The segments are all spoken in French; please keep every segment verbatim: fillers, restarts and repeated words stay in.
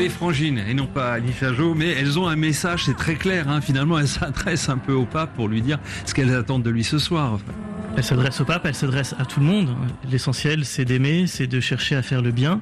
les Frangines, et non pas Annie Fajot, mais elles ont un message, c'est très clair, hein. Finalement elles s'adressent un peu au pape pour lui dire ce qu'elles attendent de lui ce soir. Elles s'adressent au pape, elles s'adressent à tout le monde. L'essentiel, c'est d'aimer, c'est de chercher à faire le bien,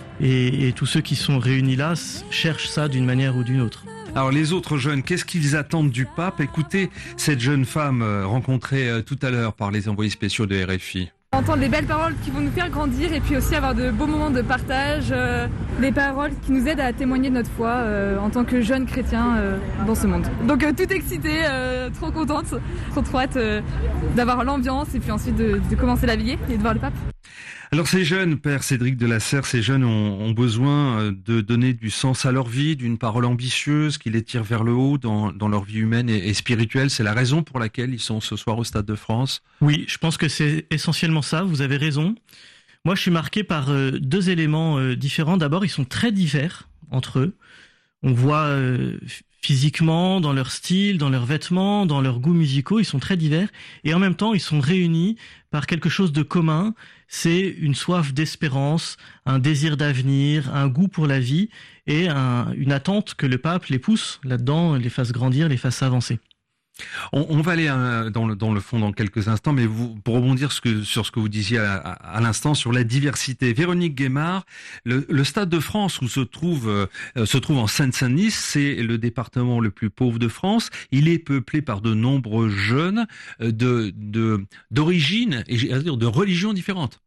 et, et tous ceux qui sont réunis là cherchent ça d'une manière ou d'une autre. Alors les autres jeunes, qu'est-ce qu'ils attendent du pape? Écoutez cette jeune femme rencontrée tout à l'heure par les envoyés spéciaux de R F I. Entendre les belles paroles qui vont nous faire grandir et puis aussi avoir de beaux moments de partage, euh, des paroles qui nous aident à témoigner de notre foi euh, en tant que jeunes chrétiens euh, dans ce monde. Donc euh, tout excitée, euh, trop contente, trop trop hâte euh, d'avoir l'ambiance et puis ensuite de, de commencer la veillée et de voir le pape. Alors ces jeunes, Père Cédric de la Serre, ces jeunes ont, ont besoin de donner du sens à leur vie, d'une parole ambitieuse qui les tire vers le haut dans, dans leur vie humaine et, et spirituelle. C'est la raison pour laquelle ils sont ce soir au Stade de France. Oui, je pense que c'est essentiellement ça, vous avez raison. Moi, je suis marqué par euh, deux éléments euh, différents. D'abord, ils sont très divers entre eux. On voit euh, physiquement, dans leur style, dans leurs vêtements, dans leurs goûts musicaux, ils sont très divers. Et en même temps, ils sont réunis par quelque chose de commun. C'est une soif d'espérance, un désir d'avenir, un goût pour la vie et un, une attente que le pape les pousse là-dedans, les fasse grandir, les fasse avancer. On, on va aller hein, dans, le, dans le fond dans quelques instants, mais vous, pour rebondir ce que, sur ce que vous disiez à, à, à l'instant sur la diversité. Véronique Guémard, le, le Stade de France où se trouve, euh, se trouve en Seine-Saint-Denis, c'est le département le plus pauvre de France. Il est peuplé par de nombreux jeunes de, de, d'origine et de religions différentes.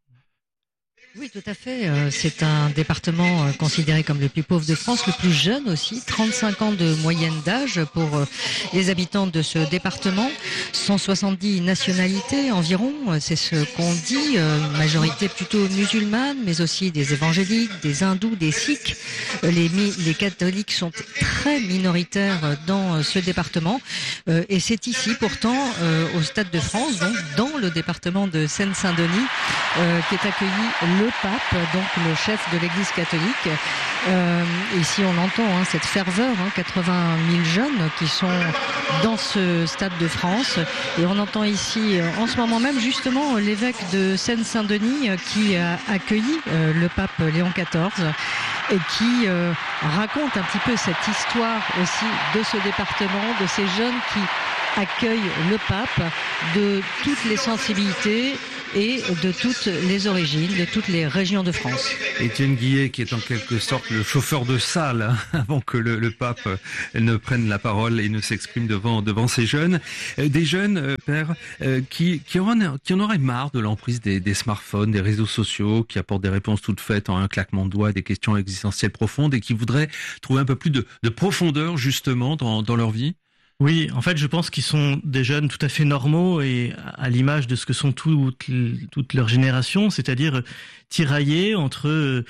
Oui, tout à fait. C'est un département considéré comme le plus pauvre de France, le plus jeune aussi, trente-cinq ans de moyenne d'âge pour les habitants de ce département, cent soixante-dix nationalités environ, c'est ce qu'on dit, une majorité plutôt musulmane, mais aussi des évangéliques, des hindous, des sikhs. Les, les catholiques sont très minoritaires dans ce département et c'est ici pourtant au Stade de France, donc dans le département de Seine-Saint-Denis, qui est accueilli le pape, donc le chef de l'Église catholique. Euh, ici, on entend hein, cette ferveur, hein, quatre-vingt mille jeunes qui sont dans ce Stade de France. Et on entend ici, euh, en ce moment même, justement, l'évêque de Seine-Saint-Denis euh, qui a accueilli euh, le pape Léon quatorze et qui euh, raconte un petit peu cette histoire aussi de ce département, de ces jeunes qui accueillent le pape, de toutes les sensibilités et de toutes les origines, de toutes les régions de France. Étienne Guillet, qui est en quelque sorte le chauffeur de salle, hein, avant que le, le pape euh, ne prenne la parole et ne s'exprime devant devant ces jeunes, euh, des jeunes euh, pères euh, qui qui en qui en auraient marre de l'emprise des, des smartphones, des réseaux sociaux, qui apportent des réponses toutes faites en un claquement de doigts, des questions existentielles profondes, et qui voudraient trouver un peu plus de, de profondeur justement dans dans leur vie. Oui, en fait, je pense qu'ils sont des jeunes tout à fait normaux et à l'image de ce que sont toutes, toutes leurs générations, c'est-à-dire tiraillés entre euh,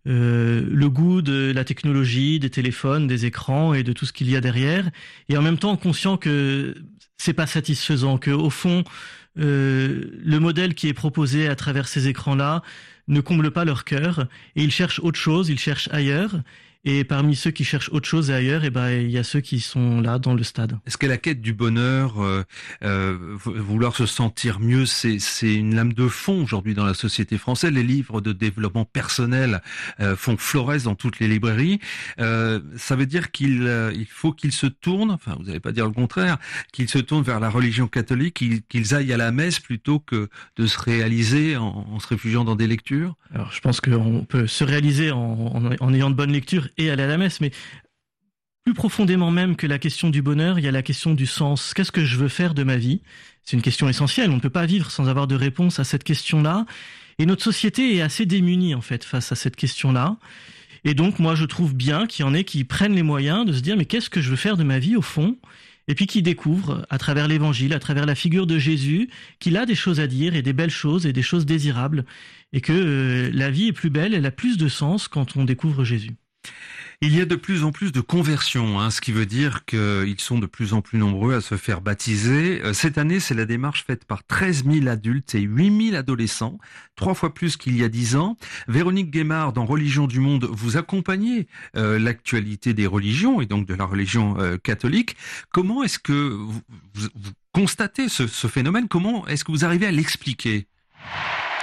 le goût de la technologie, des téléphones, des écrans et de tout ce qu'il y a derrière, et en même temps conscients que c'est pas satisfaisant, que au fond, euh, le modèle qui est proposé à travers ces écrans-là ne comble pas leur cœur, et ils cherchent autre chose, ils cherchent ailleurs. Et parmi ceux qui cherchent autre chose et ailleurs, eh ben, il y a ceux qui sont là dans le stade. Est-ce que la quête du bonheur, euh, euh, vouloir se sentir mieux, c'est, c'est une lame de fond aujourd'hui dans la société française? Les livres de développement personnel euh, font florès dans toutes les librairies. Euh, ça veut dire qu'il euh, il faut qu'ils se tournent, enfin vous n'allez pas dire le contraire, qu'ils se tournent vers la religion catholique, qu'ils, qu'ils aillent à la messe plutôt que de se réaliser en, en se réfugiant dans des lectures? Alors je pense qu'on peut se réaliser en, en, en ayant de bonnes lectures et aller à la messe, mais plus profondément même que la question du bonheur, il y a la question du sens. Qu'est-ce que je veux faire de ma vie? C'est une question essentielle. On ne peut pas vivre sans avoir de réponse à cette question-là. Et notre société est assez démunie, en fait, face à cette question-là. Et donc, moi, je trouve bien qu'il y en ait qui prennent les moyens de se dire, mais qu'est-ce que je veux faire de ma vie, au fond? Et puis qui découvrent, à travers l'évangile, à travers la figure de Jésus, qu'il a des choses à dire et des belles choses et des choses désirables. Et que euh, la vie est plus belle, elle a plus de sens quand on découvre Jésus. Il y a de plus en plus de conversions, hein, ce qui veut dire qu'ils sont de plus en plus nombreux à se faire baptiser. Cette année, c'est la démarche faite par treize mille adultes et huit mille adolescents, trois fois plus qu'il y a dix ans. Véronique Guémard, dans Religion du Monde, vous accompagnez euh, l'actualité des religions et donc de la religion euh, catholique. Comment est-ce que vous, vous, vous constatez ce, ce phénomène? Comment est-ce que vous arrivez à l'expliquer?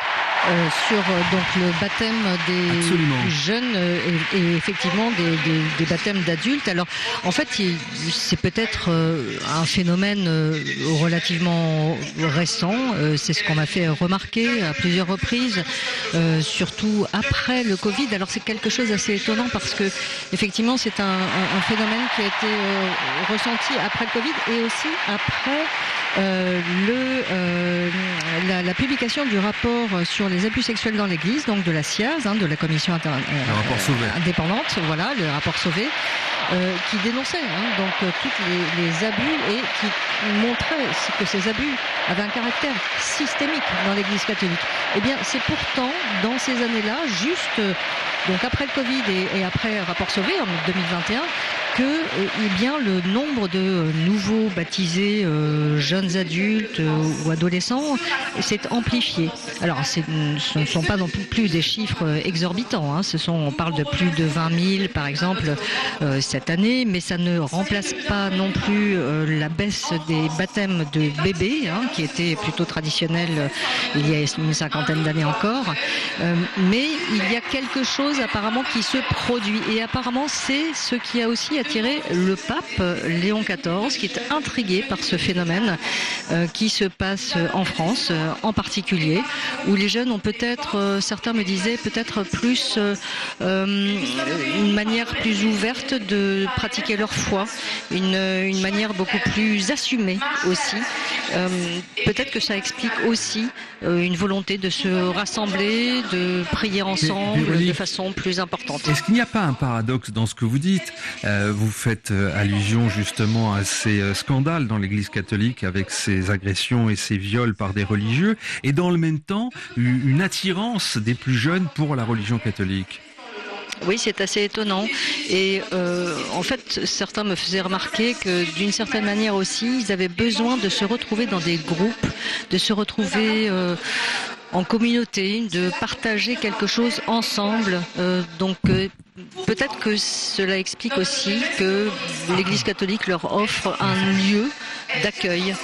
euh, sur euh, donc le baptême des Absolument. jeunes euh, et, et effectivement des, des, des baptêmes d'adultes. Alors en fait, il, c'est peut-être euh, un phénomène euh, relativement récent. Euh, c'est ce qu'on m'a fait remarquer à plusieurs reprises, euh, surtout après le Covid. Alors c'est quelque chose d'assez étonnant parce que effectivement c'est un, un, un phénomène qui a été euh, ressenti après le Covid et aussi après Euh, le, euh, la, la publication du rapport sur les abus sexuels dans l'Église, donc de la C I A Z, hein, de la commission inter- Le rapport Sauvé. euh, indépendante, voilà, le rapport Sauvé, euh, qui dénonçait hein, donc euh, tous les, les abus et qui montrait que ces abus avaient un caractère systémique dans l'Église catholique. Eh bien, c'est pourtant dans ces années-là, juste euh, donc après le Covid et, et après le rapport Sauvé en deux mille vingt et un, que euh, eh bien le nombre de euh, nouveaux baptisés euh, jeunes adultes euh, ou adolescents s'est amplifié. Alors c'est, ce ne sont pas non plus des chiffres exorbitants, hein. Ce sont, on parle de plus de vingt mille par exemple euh, cette année, mais ça ne remplace pas non plus euh, la baisse des baptêmes de bébés, hein, qui était plutôt traditionnel euh, il y a une cinquantaine d'années encore. Euh, mais il y a quelque chose apparemment qui se produit et apparemment c'est ce qui a aussi attiré le pape Léon quatorze, qui est intrigué par ce phénomène euh, qui se passe en France euh, en particulier, où les jeunes ont peut-être, euh, certains me disaient, peut-être plus euh, euh, une manière plus ouverte de pratiquer leur foi, une, une manière beaucoup plus assumée aussi. Euh, peut-être que ça explique aussi euh, une volonté de se rassembler, de prier ensemble Véronique, de façon plus importante. Est-ce qu'il n'y a pas un paradoxe dans ce que vous dites ? euh, Vous faites euh, allusion justement à ces euh, scandales dans l'Église catholique avec ces agressions et ces viols par des religieux, et dans le même temps une attirance des plus jeunes pour la religion catholique. Oui, c'est assez étonnant. Et euh, en fait, certains me faisaient remarquer que d'une certaine manière aussi, ils avaient besoin de se retrouver dans des groupes, de se retrouver euh, en communauté, de partager quelque chose ensemble. Euh, donc euh, peut-être que cela explique aussi que l'Église catholique leur offre un lieu d'accueil.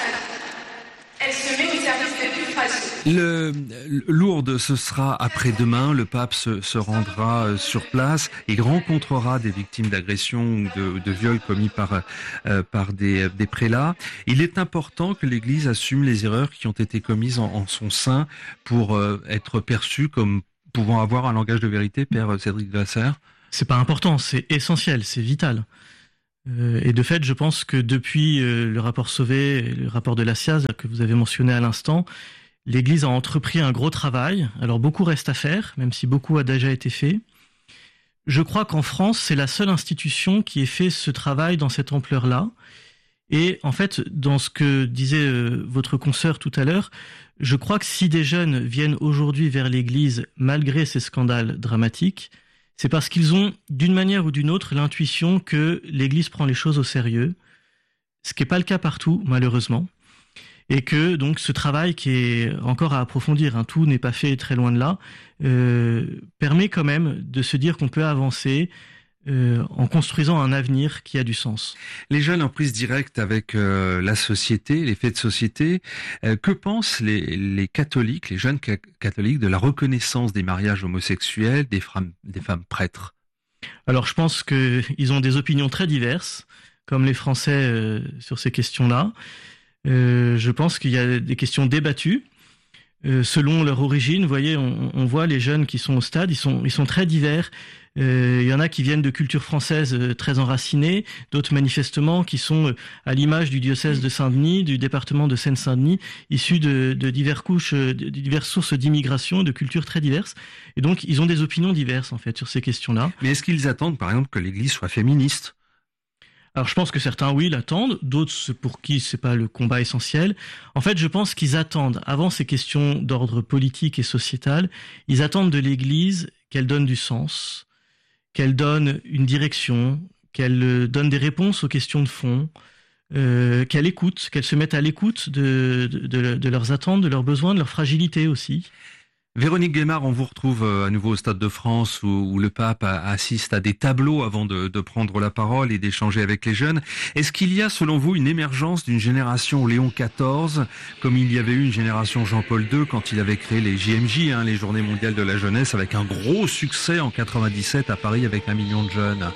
Elle se met au service des plus fragiles. Le, Lourdes, ce sera après-demain. Le pape se, se rendra sur place et rencontrera des victimes d'agressions ou de, de viols commis par, euh, par des, des prélats. Il est important que l'Église assume les erreurs qui ont été commises en, en son sein pour euh, être perçue comme pouvant avoir un langage de vérité, Père Cédric Glasser. C'est pas important, c'est essentiel, c'est vital. Euh, et de fait, je pense que depuis euh, le rapport Sauvé, le rapport de la C I A Z que vous avez mentionné à l'instant, l'Église a entrepris un gros travail. Alors beaucoup reste à faire, même si beaucoup a déjà été fait. Je crois qu'en France, c'est la seule institution qui ait fait ce travail dans cette ampleur-là. Et en fait, dans ce que disait euh, votre consoeur tout à l'heure, je crois que si des jeunes viennent aujourd'hui vers l'Église malgré ces scandales dramatiques, c'est parce qu'ils ont, d'une manière ou d'une autre, l'intuition que l'Église prend les choses au sérieux, ce qui n'est pas le cas partout, malheureusement, et que donc ce travail qui est encore à approfondir, hein, tout n'est pas fait très loin de là, euh, permet quand même de se dire qu'on peut avancer euh, en construisant un avenir qui a du sens. Les jeunes en prise directe avec euh, la société, les faits de société, euh, que pensent les, les catholiques, les jeunes ca- catholiques de la reconnaissance des mariages homosexuels des femmes, des femmes prêtres ? Alors je pense qu'ils ont des opinions très diverses, comme les Français euh, sur ces questions-là. Euh, je pense qu'il y a des questions débattues. Euh, selon leur origine, vous voyez, on, on voit les jeunes qui sont au stade, ils sont, ils sont très divers. Euh, il y en a qui viennent de culture française euh, très enracinée, d'autres manifestement qui sont euh, à l'image du diocèse de Saint-Denis, du département de Seine-Saint-Denis, issus de, de diverses couches, euh, de diverses sources d'immigration, de cultures très diverses. Et donc, ils ont des opinions diverses en fait sur ces questions-là. Mais est-ce qu'ils attendent, par exemple, que l'Église soit féministe ? Alors je pense que certains, oui, l'attendent, d'autres, pour qui c'est pas le combat essentiel. En fait, je pense qu'ils attendent, avant ces questions d'ordre politique et sociétal, ils attendent de l'Église qu'elle donne du sens, qu'elle donne une direction, qu'elle donne des réponses aux questions de fond, euh, qu'elle écoute, qu'elle se mette à l'écoute de, de, de, de leurs attentes, de leurs besoins, de leurs fragilités aussi. Véronique Guémard, on vous retrouve à nouveau au Stade de France où, où le pape assiste à des tableaux avant de, de prendre la parole et d'échanger avec les jeunes. Est-ce qu'il y a, selon vous, une émergence d'une génération Léon quatorze, comme il y avait eu une génération Jean-Paul deux quand il avait créé les J M J, hein, les Journées mondiales de la jeunesse, avec un gros succès en quatre-vingt-dix-sept à Paris avec un million de jeunes?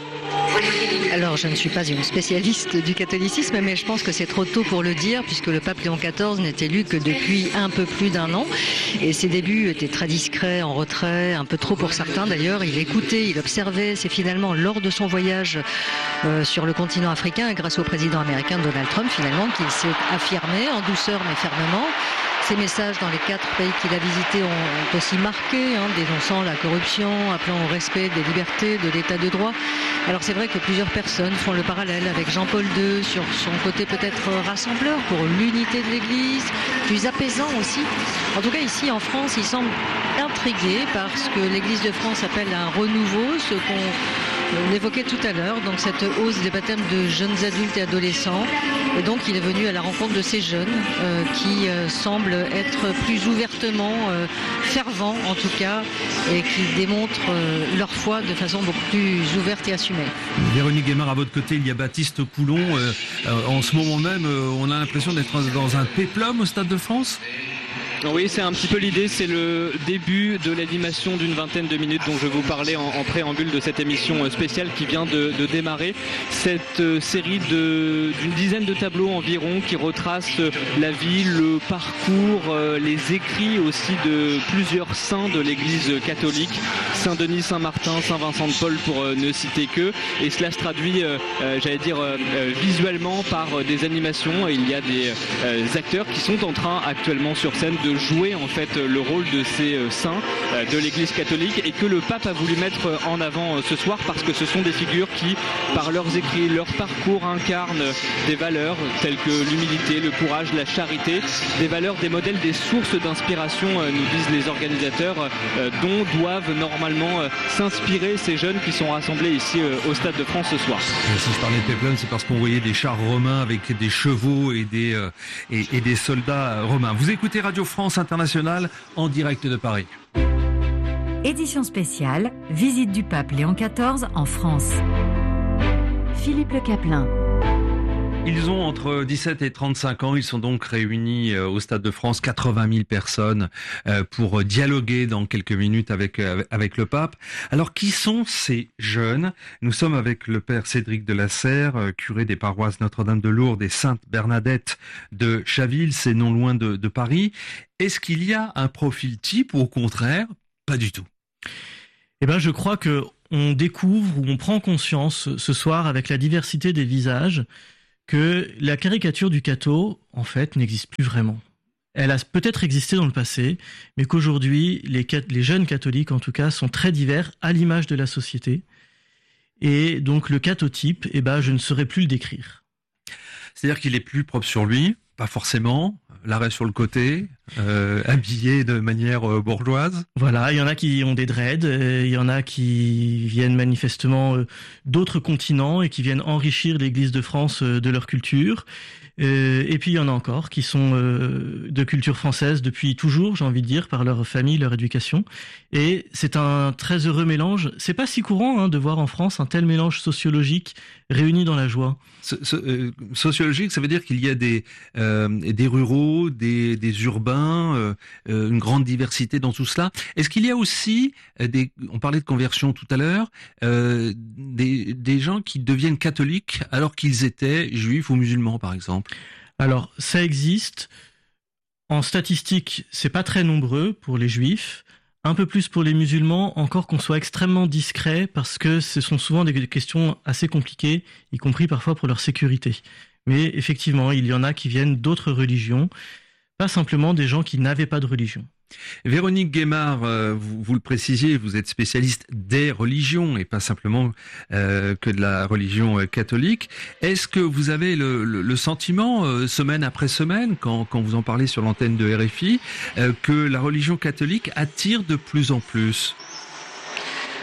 Alors, je ne suis pas une spécialiste du catholicisme, mais je pense que c'est trop tôt pour le dire, puisque le pape Léon quatorze n'est élu que depuis un peu plus d'un an. Et ses débuts étaient très discrets, en retrait, un peu trop pour certains d'ailleurs. Il écoutait, il observait. C'est finalement lors de son voyage euh, sur le continent africain, et grâce au président américain Donald Trump, finalement, qu'il s'est affirmé en douceur mais fermement. Ses messages dans les quatre pays qu'il a visités ont aussi marqué, hein, dénonçant la corruption, appelant au respect des libertés, de l'état de droit. Alors c'est vrai que plusieurs personnes font le parallèle avec Jean-Paul deux sur son côté peut-être rassembleur pour l'unité de l'Église, plus apaisant aussi. En tout cas ici en France, il semble intrigué par ce que l'Église de France appelle un renouveau, ce qu'on On l'évoquait tout à l'heure, donc cette hausse des baptêmes de jeunes adultes et adolescents. Et donc il est venu à la rencontre de ces jeunes euh, qui euh, semblent être plus ouvertement euh, fervents en tout cas, et qui démontrent euh, leur foi de façon beaucoup plus ouverte et assumée. Véronique Guémard, à votre côté, il y a Baptiste Coulon. Euh, euh, en ce moment même, euh, on a l'impression d'être dans un péplum au Stade de France. Oui, c'est un petit peu l'idée, c'est le début de l'animation d'une vingtaine de minutes dont je vous parlais en, en préambule de cette émission spéciale qui vient de, de démarrer. Cette euh, série de, d'une dizaine de tableaux environ qui retracent la vie, le parcours, euh, les écrits aussi de plusieurs saints de l'Église catholique, Saint-Denis, Saint-Martin, Saint-Vincent de Paul pour euh, ne citer que. Et cela se traduit, euh, euh, j'allais dire, euh, visuellement par euh, des animations. Et il y a des euh, acteurs qui sont en train actuellement sur scène de jouer en fait le rôle de ces saints de l'Église catholique, et que le pape a voulu mettre en avant ce soir parce que ce sont des figures qui, par leurs écrits, leur parcours, incarnent des valeurs telles que l'humilité, le courage, la charité, des valeurs, des modèles, des sources d'inspiration, nous disent les organisateurs, dont doivent normalement s'inspirer ces jeunes qui sont rassemblés ici au Stade de France ce soir. Et si je parlais de péplum, c'est parce qu'on voyait des chars romains avec des chevaux et des, euh, et, et des soldats romains. Vous écoutez Radio France Internationale en direct de Paris. Édition spéciale, visite du pape Léon quatorze en France. Philippe Le Caplin. Ils ont entre dix-sept et trente-cinq ans, ils sont donc réunis au Stade de France, quatre-vingt mille personnes pour dialoguer dans quelques minutes avec avec le pape. Alors qui sont ces jeunes? Nous sommes avec le père Cédric de la Serre, curé des paroisses Notre-Dame de Lourdes et Sainte-Bernadette de Chaville, c'est non loin de, de Paris. Est-ce qu'il y a un profil type ou au contraire, pas du tout? Eh ben, je crois que on découvre ou on prend conscience ce soir avec la diversité des visages que la caricature du catho, en fait, n'existe plus vraiment. Elle a peut-être existé dans le passé, mais qu'aujourd'hui, les, les jeunes catholiques, en tout cas, sont très divers à l'image de la société. Et donc, le cathotype, eh ben, je ne saurais plus le décrire. C'est-à-dire qu'il est plus propre sur lui, pas forcément, l'arrêt sur le côté, euh, habillé de manière euh, bourgeoise. Voilà, il y en a qui ont des dreads, euh, il y en a qui viennent manifestement euh, d'autres continents et qui viennent enrichir l'Église de France euh, de leur culture. Euh, et puis il y en a encore qui sont euh, de culture française depuis toujours, j'ai envie de dire, par leur famille, leur éducation. Et c'est un très heureux mélange. C'est pas si courant hein, de voir en France un tel mélange sociologique réuni dans la joie. So, so, euh, sociologique, ça veut dire qu'il y a des euh, des ruraux, des des urbains, euh, euh, une grande diversité dans tout cela. Est-ce qu'il y a aussi des, on parlait de conversion tout à l'heure, euh, des des gens qui deviennent catholiques alors qu'ils étaient juifs ou musulmans, par exemple? Alors, ça existe. En statistique, c'est pas très nombreux pour les juifs. Un peu plus pour les musulmans, encore qu'on soit extrêmement discret, parce que ce sont souvent des questions assez compliquées, y compris parfois pour leur sécurité. Mais effectivement, il y en a qui viennent d'autres religions, pas simplement des gens qui n'avaient pas de religion. Véronique Guémard, euh, vous, vous le précisiez, vous êtes spécialiste des religions et pas simplement euh, que de la religion euh, catholique. Est-ce que vous avez le, le, le sentiment, euh, semaine après semaine, quand, quand vous en parlez sur l'antenne de R F I, euh, que la religion catholique attire de plus en plus ?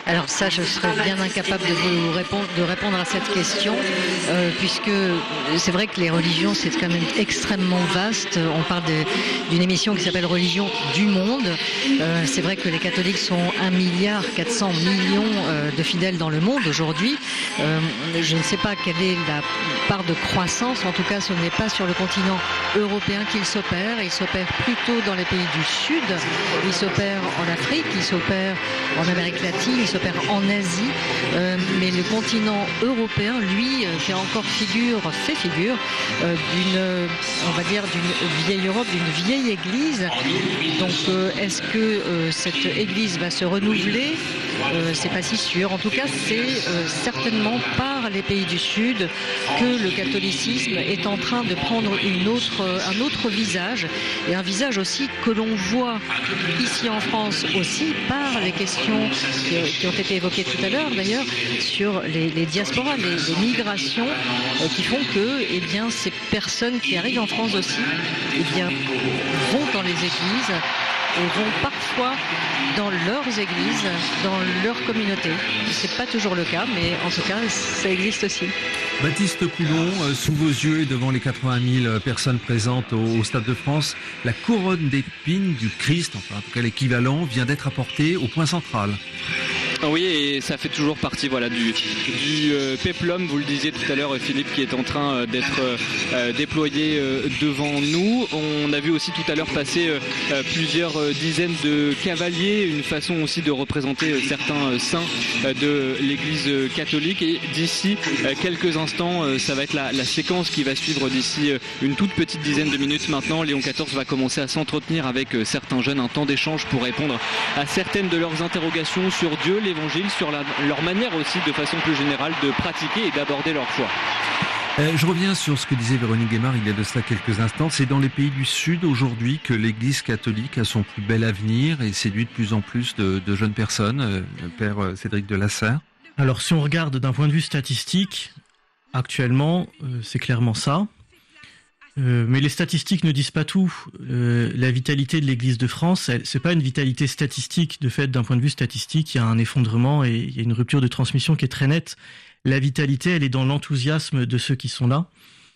Alors ça, je serais bien incapable de vous répondre, de répondre à cette question, euh, puisque c'est vrai que les religions, c'est quand même extrêmement vaste. On parle de, d'une émission qui s'appelle Religion du monde. Euh, c'est vrai que les catholiques sont un milliard quatre cents millions euh, de fidèles dans le monde aujourd'hui. Euh, je ne sais pas quelle est la part de croissance. En tout cas, ce n'est pas sur le continent européen qu'il s'opère. Il s'opère plutôt dans les pays du Sud. Il s'opère en Afrique, il s'opère en Amérique latine, il s'opère en Asie, euh, mais le continent européen, lui, euh, fait encore figure, fait figure euh, d'une, euh, on va dire, d'une vieille Europe, d'une vieille Église. Donc, euh, est-ce que euh, cette Église va se renouveler ? Euh, c'est pas si sûr. En tout cas, c'est euh, certainement par les pays du Sud que le catholicisme est en train de prendre une autre, un autre visage, et un visage aussi que l'on voit ici en France aussi par les questions qui, qui ont été évoquées tout à l'heure d'ailleurs sur les, les diasporas, les, les migrations euh, qui font que eh bien, ces personnes qui arrivent en France aussi eh bien, vont dans les églises et vont parfois dans leurs églises, dans leur communauté. C'est pas toujours le cas, mais en tout cas, ça existe aussi. Baptiste Coulon, euh, sous vos yeux et devant les quatre-vingt mille personnes présentes au, au Stade de France, la couronne d'épines du Christ, enfin en tout cas l'équivalent, vient d'être apportée au point central. Oui, et ça fait toujours partie voilà, du, du euh, péplum, vous le disiez tout à l'heure Philippe, qui est en train euh, d'être euh, déployé euh, devant nous. On a vu aussi tout à l'heure passer euh, plusieurs euh, dizaines de cavaliers, une façon aussi de représenter euh, certains euh, saints euh, de l'Église catholique. Et d'ici euh, quelques instants, euh, ça va être la, la séquence qui va suivre d'ici euh, une toute petite dizaine de minutes maintenant. Léon quatorze va commencer à s'entretenir avec euh, certains jeunes, un temps d'échange pour répondre à certaines de leurs interrogations sur Dieu, les l'évangile, sur la, leur manière aussi de façon plus générale de pratiquer et d'aborder leur foi. Euh, je reviens sur ce que disait Véronique Guémard il y a de cela quelques instants. C'est dans les pays du Sud aujourd'hui que l'Église catholique a son plus bel avenir et séduit de plus en plus de, de jeunes personnes. Euh, le père Cédric de Lasserre. Alors si on regarde d'un point de vue statistique, actuellement euh, c'est clairement ça. Euh, mais les statistiques ne disent pas tout. Euh, la vitalité de l'Église de France, elle, c'est pas une vitalité statistique. De fait, d'un point de vue statistique, il y a un effondrement et il y a une rupture de transmission qui est très nette. La vitalité, elle est dans l'enthousiasme de ceux qui sont là.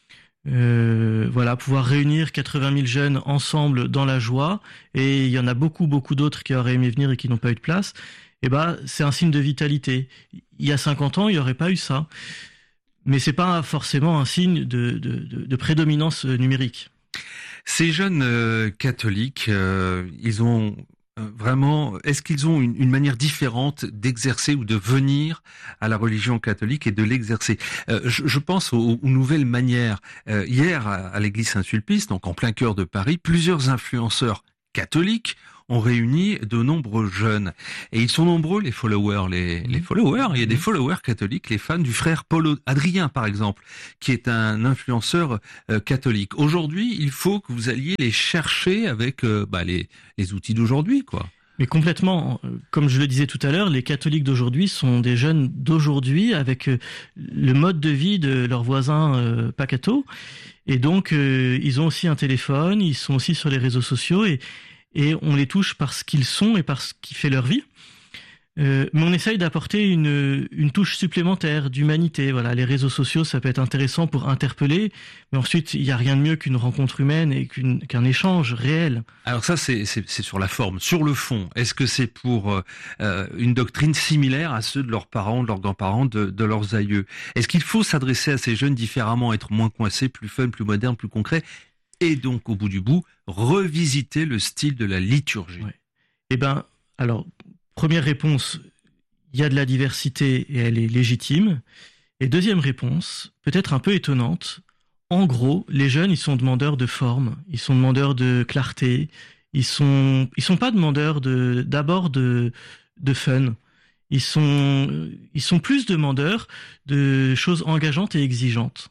Euh, voilà, pouvoir réunir quatre-vingt mille jeunes ensemble dans la joie, et il y en a beaucoup, beaucoup d'autres qui auraient aimé venir et qui n'ont pas eu de place. Et ben, c'est un signe de vitalité. Il y a cinquante ans, il n'y aurait pas eu ça. Mais c'est pas forcément un signe de, de, de, de prédominance numérique. Ces jeunes euh, catholiques, euh, ils ont euh, vraiment, est-ce qu'ils ont une, une manière différente d'exercer ou de venir à la religion catholique et de l'exercer? euh, je, je pense aux, aux nouvelles manières. Euh, hier, à, à l'église Saint-Sulpice, donc en plein cœur de Paris, plusieurs influenceurs catholiques ont réuni de nombreux jeunes. Et ils sont nombreux, les followers, les, les followers. Il y a des followers catholiques, les fans du frère Paul Adrien, par exemple, qui est un influenceur euh, catholique. Aujourd'hui, il faut que vous alliez les chercher avec euh, bah, les, les outils d'aujourd'hui, quoi. Mais complètement. Comme je le disais tout à l'heure, les catholiques d'aujourd'hui sont des jeunes d'aujourd'hui avec le mode de vie de leurs voisins euh, pas cathos. Et donc, euh, ils ont aussi un téléphone, ils sont aussi sur les réseaux sociaux et et on les touche par ce qu'ils sont et par ce qui fait leur vie. Euh, mais on essaye d'apporter une, une touche supplémentaire d'humanité. Voilà, les réseaux sociaux, ça peut être intéressant pour interpeller, mais ensuite, il n'y a rien de mieux qu'une rencontre humaine et qu'une, qu'un échange réel. Alors ça, c'est, c'est, c'est sur la forme. Sur le fond, est-ce que c'est pour euh, une doctrine similaire à ceux de leurs parents, de leurs grands-parents, de, de leurs aïeux? Est-ce qu'il faut s'adresser à ces jeunes différemment, être moins coincé, plus fun, plus moderne, plus concret, et donc, au bout du bout, revisiter le style de la liturgie? Ouais. Eh ben, alors, première réponse, il y a de la diversité et elle est légitime. Et deuxième réponse, peut-être un peu étonnante, en gros, les jeunes, ils sont demandeurs de forme, ils sont demandeurs de clarté, ils sont, ils sont pas demandeurs de, d'abord de, de fun. Ils sont, ils sont plus demandeurs de choses engageantes et exigeantes.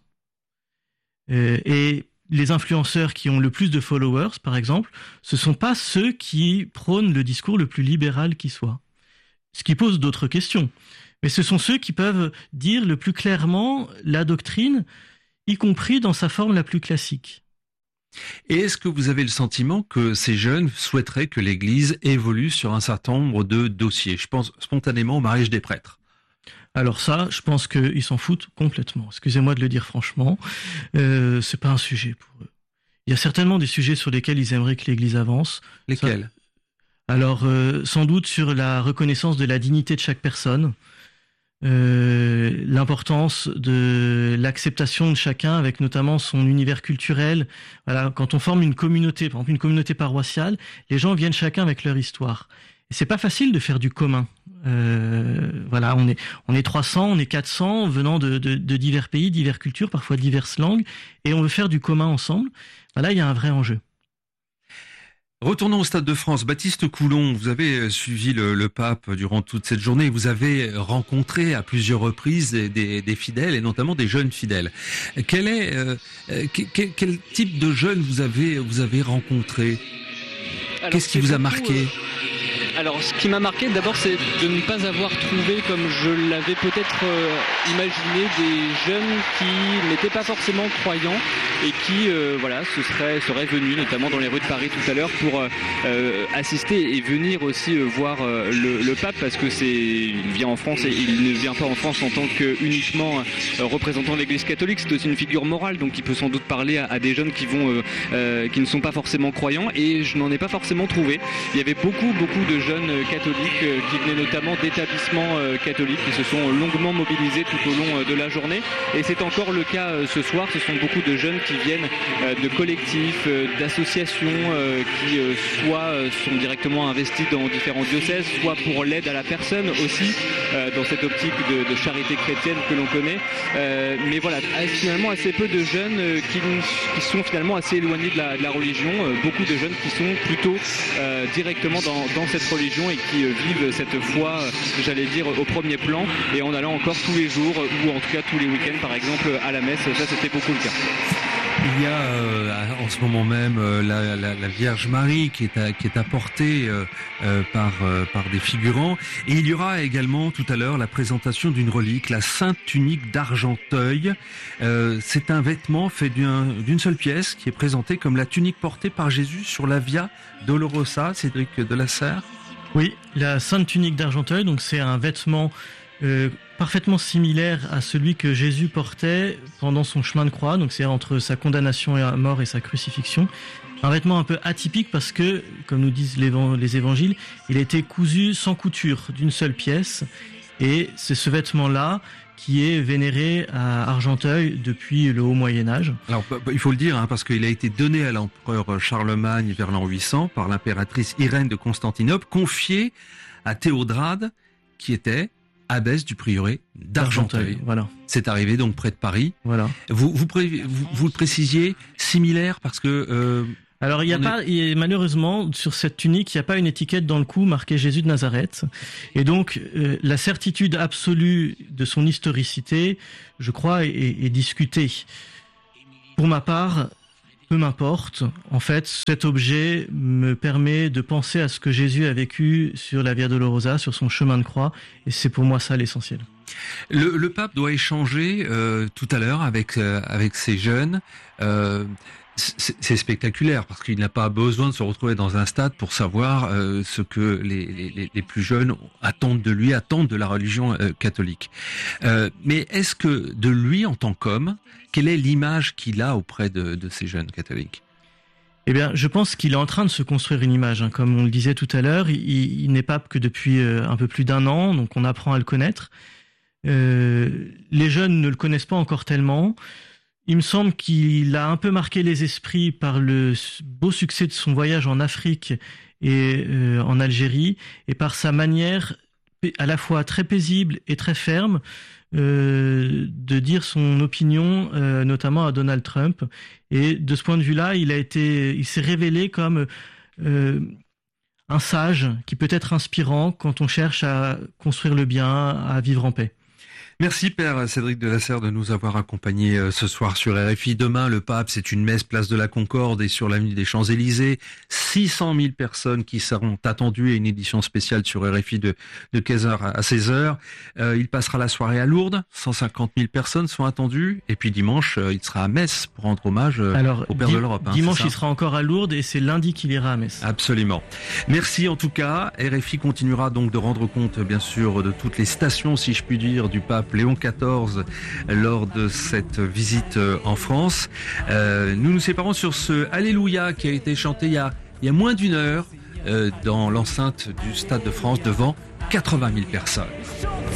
Euh, et les influenceurs qui ont le plus de followers, par exemple, ce sont pas ceux qui prônent le discours le plus libéral qui soit. Ce qui pose d'autres questions. Mais ce sont ceux qui peuvent dire le plus clairement la doctrine, y compris dans sa forme la plus classique. Et est-ce que vous avez le sentiment que ces jeunes souhaiteraient que l'Église évolue sur un certain nombre de dossiers? Je pense spontanément au mariage des prêtres. Alors ça, je pense qu'ils s'en foutent complètement. Excusez-moi de le dire franchement, euh, c'est pas un sujet pour eux. Il y a certainement des sujets sur lesquels ils aimeraient que l'Église avance. Lesquels? Ça, alors, euh, sans doute sur la reconnaissance de la dignité de chaque personne, euh, l'importance de l'acceptation de chacun, avec notamment son univers culturel. Voilà, quand on forme une communauté, par exemple une communauté paroissiale, les gens viennent chacun avec leur histoire. Et c'est pas facile de faire du commun. Euh, voilà, on est on est trois cents, on est quatre cents, venant de, de, de divers pays, diverses cultures, parfois diverses langues, et on veut faire du commun ensemble. Voilà, il y a un vrai enjeu. Retournons au Stade de France. Baptiste Coulon, vous avez suivi le, le pape durant toute cette journée. Vous avez rencontré à plusieurs reprises des, des, des fidèles et notamment des jeunes fidèles. Quel est euh, quel, quel type de jeunes vous avez vous avez rencontré? Alors, qu'est-ce qui vous a marqué? euh... Alors, ce qui m'a marqué, d'abord, c'est de ne pas avoir trouvé, comme je l'avais peut-être euh, imaginé, des jeunes qui n'étaient pas forcément croyants et qui, euh, voilà, se seraient, seraient venus, notamment dans les rues de Paris tout à l'heure, pour euh, assister et venir aussi euh, voir euh, le, le pape, parce que c'est, il vient en France et il ne vient pas en France en tant que uniquement euh, représentant l'Église catholique. C'est aussi une figure morale, donc il peut sans doute parler à, à des jeunes qui vont, euh, euh, qui ne sont pas forcément croyants. Et je n'en ai pas forcément trouvé. Il y avait beaucoup, beaucoup de jeunes catholiques qui venaient notamment d'établissements catholiques qui se sont longuement mobilisés tout au long de la journée, et c'est encore le cas ce soir. Ce sont beaucoup de jeunes qui viennent de collectifs, d'associations qui soit sont directement investis dans différents diocèses, soit pour l'aide à la personne aussi, dans cette optique de, de charité chrétienne que l'on connaît, mais voilà, finalement assez peu de jeunes qui, qui sont finalement assez éloignés de la, de la religion, beaucoup de jeunes qui sont plutôt directement dans, dans cette religion et qui vivent cette foi, j'allais dire, au premier plan, et en allant encore tous les jours, ou en tout cas tous les week-ends par exemple, à la messe. Ça, c'était beaucoup le cas. Il y a euh, en ce moment même euh, la, la, la Vierge Marie qui est, à, qui est apportée euh, euh, par, euh, par des figurants, et il y aura également tout à l'heure la présentation d'une relique, la Sainte Tunique d'Argenteuil. Euh, c'est un vêtement fait d'un, d'une seule pièce qui est présenté comme la tunique portée par Jésus sur la Via Dolorosa. Cédric Delasserre. Oui, la Sainte Tunique d'Argenteuil, donc c'est un vêtement euh, parfaitement similaire à celui que Jésus portait pendant son chemin de croix, donc c'est entre sa condamnation à mort et sa crucifixion. Un vêtement un peu atypique parce que, comme nous disent les évangiles, il a été cousu sans couture, d'une seule pièce, et c'est ce vêtement-là qui est vénéré à Argenteuil depuis le haut Moyen-Âge. Alors, il faut le dire, hein, parce qu'il a été donné à l'empereur Charlemagne vers l'an huit cents par l'impératrice Irène de Constantinople, confié à Théodrade, qui était abbesse du prieuré d'Argenteuil. Voilà. C'est arrivé donc près de Paris. Voilà. Vous, vous, vous, vous le précisiez, similaire, parce que... Euh, Alors, il y a pas, est... et malheureusement, sur cette tunique, il n'y a pas une étiquette dans le cou marquée Jésus de Nazareth. Et donc, euh, la certitude absolue de son historicité, je crois, est, est discutée. Pour ma part, peu m'importe. En fait, cet objet me permet de penser à ce que Jésus a vécu sur la Via Dolorosa, sur son chemin de croix, et c'est pour moi ça l'essentiel. Le, le pape doit échanger euh, tout à l'heure avec, euh, avec ces jeunes. Euh, C'est spectaculaire parce qu'il n'a pas besoin de se retrouver dans un stade pour savoir euh, ce que les, les, les plus jeunes attendent de lui, attendent de la religion euh, catholique. Euh, mais est-ce que de lui en tant qu'homme, quelle est l'image qu'il a auprès de, de ces jeunes catholiques ? Eh bien, je pense qu'il est en train de se construire une image. Hein. Comme on le disait tout à l'heure, il, il n'est pape que depuis euh, un peu plus d'un an, donc on apprend à le connaître. Euh, les jeunes ne le connaissent pas encore tellement. Il me semble qu'il a un peu marqué les esprits par le beau succès de son voyage en Afrique et euh, en Algérie, et par sa manière à la fois très paisible et très ferme euh, de dire son opinion, euh, notamment à Donald Trump. Et de ce point de vue-là, il a été, il s'est révélé comme euh, un sage qui peut être inspirant quand on cherche à construire le bien, à vivre en paix. Merci Père Cédric Delasserre de nous avoir accompagnés ce soir sur R F I. Demain, le pape, c'est une messe place de la Concorde et sur l'avenue des Champs-Élysées. six cent mille personnes qui seront attendues et une édition spéciale sur R F I de, de quinze heures à seize heures. Euh, il passera la soirée à Lourdes. cent cinquante mille personnes sont attendues. Et puis dimanche, il sera à Metz pour rendre hommage Alors, au Père di- de l'Europe. Hein, dimanche, il sera encore à Lourdes et c'est lundi qu'il ira à Metz. Absolument. Merci en tout cas. R F I continuera donc de rendre compte, bien sûr, de toutes les stations, si je puis dire, du pape Léon quatorze lors de cette visite en France. Euh, nous nous séparons sur ce Alléluia qui a été chanté il y a, il y a moins d'une heure euh, dans l'enceinte du Stade de France devant quatre-vingt mille personnes.